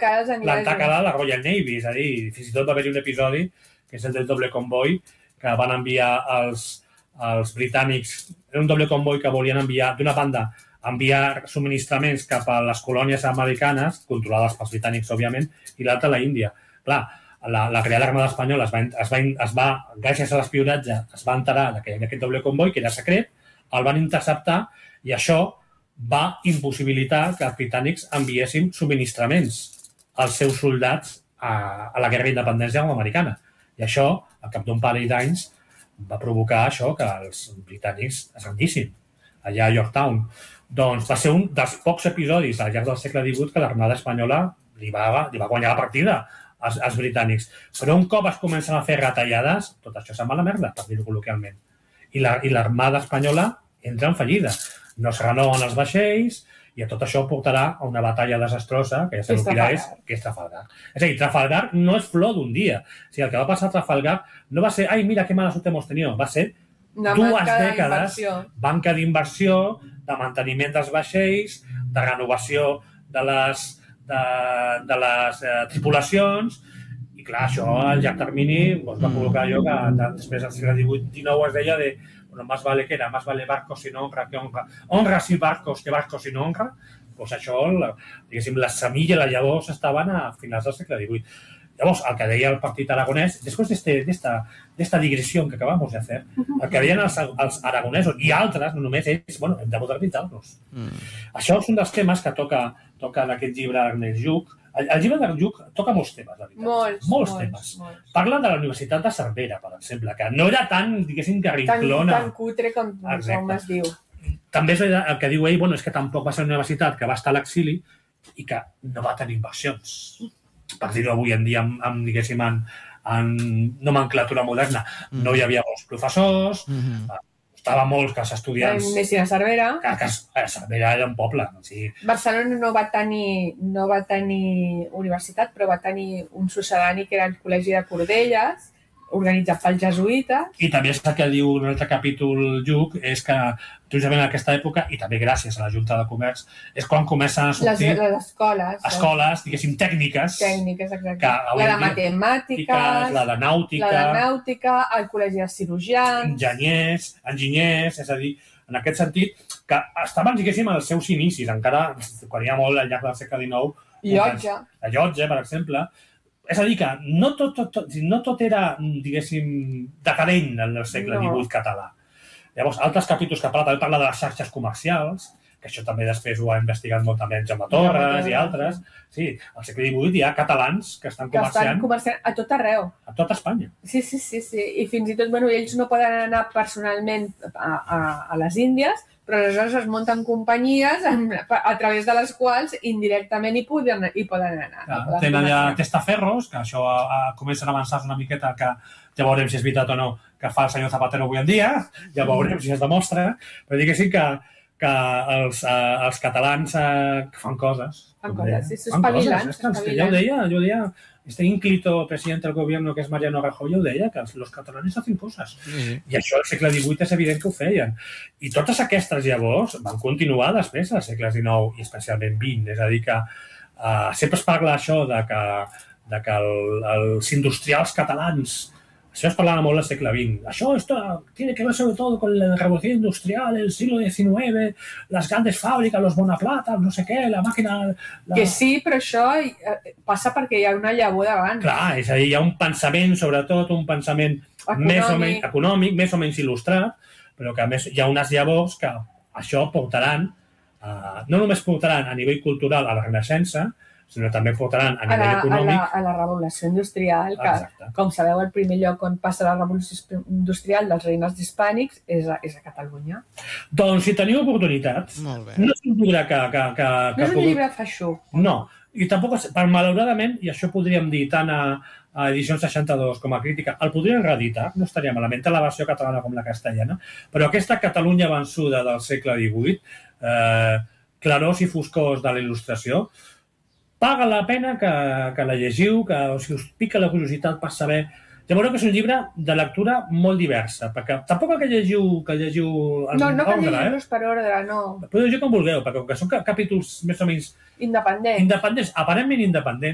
l'atacarà la Royal Navy, és a dir, fins i tot va haver-hi un episodi, que és el del doble comboi, que van enviar els britànics, era un doble comboi que volien enviar, d'una banda, enviar subministraments cap a les colònies americanes, controlades pels britànics, òbviament, i l'altra a la Índia. Clar, la Real Armada Espanyola gràcies a l'espionatge, es va enterar d'aquest doble comboi, que era secret, el van interceptar, i això va impossibilitar que els britànics enviessin subministraments als seus soldats a la guerra d'independència americana. I això, al cap d'un parell d'anys, va provocar això que els britànics es rendissin allà a Yorktown. Doncs va ser un dels pocs episodis al llarg del segle XVIII que l'Armada Espanyola li va guanyar la partida als britànics. Però un cop es comencen a fer retallades, tot això se'n va a la merda, per dir-ho col·loquialment. I l'Armada Espanyola entra en fallida. No es renoven els vaixells i tot això portarà a una batalla desastrosa, que ja sabeu quina és, que és Trafalgar. És a dir, Trafalgar no és flor d'un dia. O sigui, el que va passar a Trafalgar no va ser «ai, mira, que mala suerte hemos tenido», va ser dues dècades, banca d'inversió, de manteniment dels vaixells, de renovació de les tripulacions, i clar, això al llarg termini va provocar allò que després del segle XVIII-XIX es deia de más vale barcos sin honra que honra. Honras y barcos que barcos sin honra. Doncs això, diguéssim, la semilla i la llavors estaven a finals del segle XVIII. Llavors, el que deia el partit aragonès, després d'esta digressió que acabamos de hacer, el que deien els aragonesos i altres, no només ells, bueno, hem de modernitzar-nos. Això és un dels temes que toca en aquest llibre d'Ernest Lluch. El llibre d'Ernest Lluch toca molts temes, la veritat. Molts temes. Parla de la Universitat de Cervera, per exemple, que no era tan, diguéssim, carrinclona. Tan cutre com es diu. També el que diu ell, és que tampoc va ser una universitat que va estar a l'exili i que no va tenir inversions. Per dir-ho avui en dia, diguéssim, en nomenclatura moderna. No hi havia molts professors, costava molt que els estudiants... Anessin a Cervera. Que Cervera era un poble. Barcelona no va tenir universitat, però va tenir un succedani que era el Col·legi de Cordelles, organitzat pels jesuïtes. I també és el que diu un altre capítol Lluch, és que justament en aquesta època, i també gràcies a la Junta de Comerç, és quan comencen a sortir les escoles, diguéssim, tècniques. Tècniques, exacte. La de matemàtiques, la de nàutica, el Col·legi de Cirurgians... Enginyers, és a dir, en aquest sentit, que estaven, diguéssim, als seus inicis, encara, quan hi ha molt al llarg del segle XIX. La llotja, per exemple. És a dir, que no tot era, diguéssim, decadent en el segle XVIII català. Llavors, altres capítols que parla de les xarxes comercials, que això també després ho ha investigat molt també en Jaume Torres i altres. Sí, al segle XVIII hi ha catalans que estan comerciant a tot arreu. A tot Espanya. Sí. I fins i tot, ells no poden anar personalment a les Índies, però aleshores es munten companyies a través de les quals indirectament hi poden anar. Tenen ja testaferros, que això comencen a avançar una miqueta, que ja veurem si és veritat o no que fa el senyor Zapatero avui en dia, ja veurem si es demostra, però diguéssim que els catalans fan coses. Fan coses, espavilants. Ja ho deia, este ínclito presidente del gobierno, que és Mariano Rajoy, ja ho deia, que els catalanes hacen coses. I això al segle XVIII és evident que ho feien. I totes aquestes llavors van continuar després al segle XIX i especialment XX. És a dir, que sempre es parla això de que els industrials catalans, això es parlava molt al segle XX. Això tiene que ver sobre todo con la revolución industrial, el siglo XIX, las grandes fábricas, los Bonaplata, no sé què, la màquina... Que sí, però això passa perquè hi ha una llavor d'abans. Clar, és a dir, hi ha un pensament, sobretot un pensament més o menys econòmic, més o menys il·lustrat, però que a més hi ha unes llavors que això portaran, no només portaran a nivell cultural a la Renaixença, sinó també portaran a nivell econòmic... A la revolució industrial, que, com sabeu, el primer lloc on passa la revolució industrial dels reines hispànics és a Catalunya. Doncs si teniu oportunitats, no és un llibre que... No és un llibre feixuc. No, i tampoc, malauradament, i això podríem dir tant a Edicions 62 com a crítica, el podrien reeditar, no estaria malament, tant la versió catalana com la castellana, però aquesta Catalunya vençuda del segle XVIII, clarors i foscors de la il·lustració, paga la pena que la llegiu, que si us pica la curiositat per saber... Ja veureu que és un llibre de lectura molt diversa, perquè tampoc que llegiu en ordre. No cal llegir-los per ordre, no. Podeu llegir com vulgueu, perquè són capítols més o menys... Independents, aparentment independents,